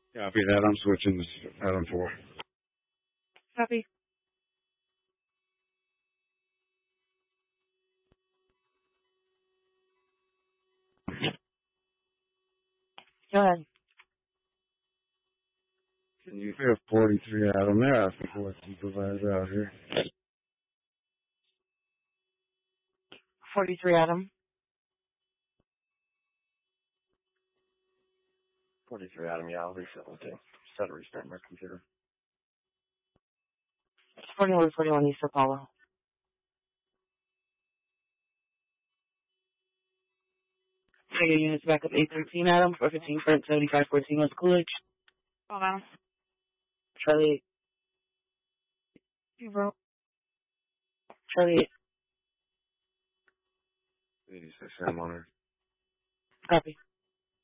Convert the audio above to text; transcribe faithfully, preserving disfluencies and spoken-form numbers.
Copy that. I'm switching to Adam four. Copy. Go ahead. Can you hear forty-three Adam? They're asking for a supervisor out here. forty-three Adam. forty-three Adam, yeah, I'll reset the thing. Set to restart my computer. forty-one forty-one East Apollo. Take your units back up eight thirteen Adam, four fifteen front, seventy-five fourteen West Coolidge. Hold on. Charlie. You broke. Charlie. eighty-six Sam on her. Copy.